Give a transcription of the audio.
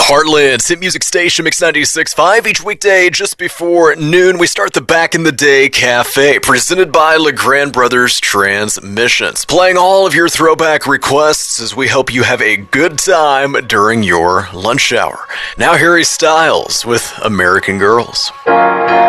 Heartland's hit music station, Mix 96.5. Each weekday just before noon, we start the Back in the Day Cafe, presented by LeGrand Brothers Transmissions. Playing all of your throwback requests as we help you have a good time during your lunch hour. Now, Harry Styles with American Girls.